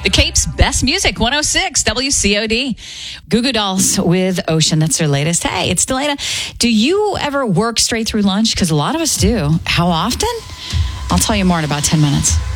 The Cape's best music, 106 WCOD. Goo Goo Dolls with Ocean. That's their latest. Hey, it's Delana. Do you ever work straight through lunch? Because a lot of us do. How often? I'll tell you more in about 10 minutes.